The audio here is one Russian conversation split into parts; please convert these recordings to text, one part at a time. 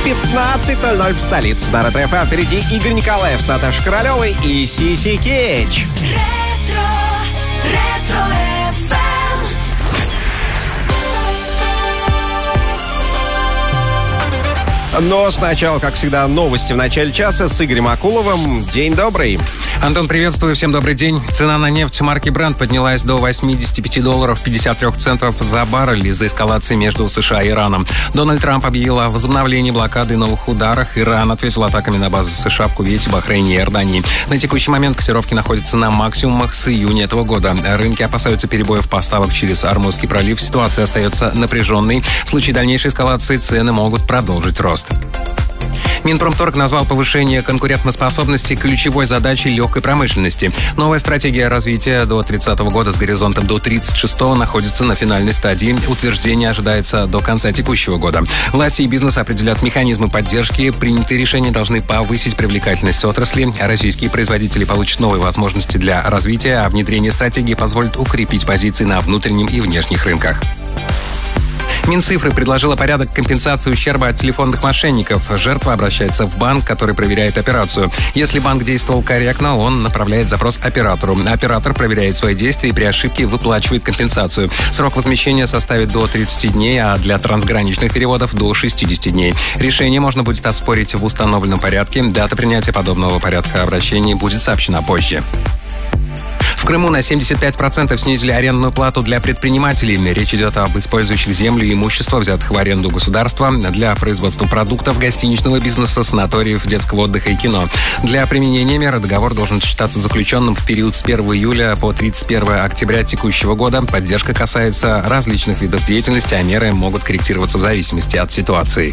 15:00 в столице. На Ретро-ФМ впереди Игорь Николаев с Наташей Королевой и Сиси Кетч. Но сначала, как всегда, новости в начале часа с Игорем Акуловым. День добрый. Антон, приветствую. Всем добрый день. Цена на нефть марки Brent поднялась до $85.53 за баррель из-за эскалации между США и Ираном. Дональд Трамп объявил о возобновлении блокады и новых ударах. Иран ответил атаками на базы США в Кувейте, Бахрейне и Иордании. На текущий момент котировки находятся на максимумах с июня этого года. Рынки опасаются перебоев поставок через Ормузский пролив. Ситуация остается напряженной. В случае дальнейшей эскалации цены могут продолжить рост. Минпромторг назвал повышение конкурентоспособности ключевой задачей легкой промышленности. Новая стратегия развития до 30 года с горизонтом до 36 находится на финальной стадии. Утверждение ожидается до конца текущего года. Власти и бизнес определят механизмы поддержки. Принятые решения должны повысить привлекательность отрасли. Российские производители получат новые возможности для развития, а внедрение стратегии позволит укрепить позиции на внутреннем и внешних рынках. Минцифры предложила порядок компенсации ущерба от телефонных мошенников. Жертва обращается в банк, который проверяет операцию. Если банк действовал корректно, он направляет запрос оператору. Оператор проверяет свои действия и при ошибке выплачивает компенсацию. Срок возмещения составит до 30 дней, а для трансграничных переводов до 60 дней. Решение можно будет оспорить в установленном порядке. Дата принятия подобного порядка обращений будет сообщена позже. В Крыму на 75% снизили арендную плату для предпринимателей. Речь идет об использующих землю и имущество, взятых в аренду государства для производства продуктов, гостиничного бизнеса, санаториев, детского отдыха и кино. Для применения меры договор должен считаться заключенным в период с 1 июля по 31 октября текущего года. Поддержка касается различных видов деятельности, а меры могут корректироваться в зависимости от ситуации.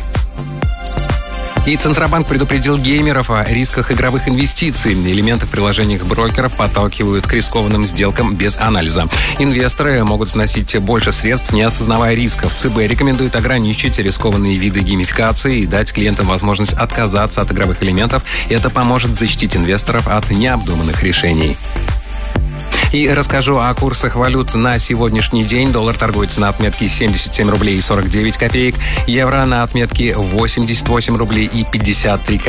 И Центробанк предупредил геймеров о рисках игровых инвестиций. Элементы в приложениях брокеров подталкивают к рискованным сделкам без анализа. Инвесторы могут вносить больше средств, не осознавая рисков. ЦБ рекомендует ограничить рискованные виды геймификации и дать клиентам возможность отказаться от игровых элементов. Это поможет защитить инвесторов от необдуманных решений. И расскажу о курсах валют на сегодняшний день. Доллар торгуется на отметке 77 рублей и 49 копеек. Евро на отметке 88 рублей и 53 копейки.